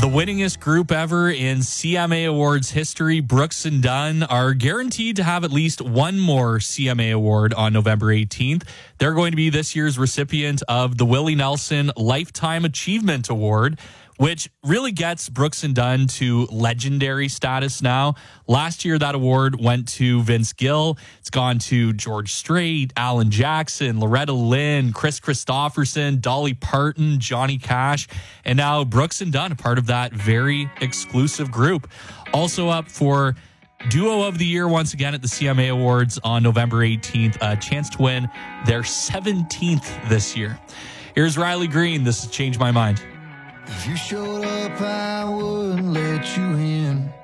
The winningest group ever in CMA Awards history, Brooks and Dunn, are guaranteed to have at least one more CMA Award on November 18th. They're going to be this year's recipient of the Willie Nelson Lifetime Achievement Award, which really gets Brooks and Dunn to legendary status now. Last year, that award went to Vince Gill. It's gone to George Strait, Alan Jackson, Loretta Lynn, Chris Christopherson, Dolly Parton, Johnny Cash, and now Brooks and Dunn, a part of that very exclusive group. Also up for Duo of the Year once again at the CMA Awards on November 18th, a chance to win their 17th this year. Here's Riley Green. This is Change My Mind. If you showed up, I wouldn't let you in.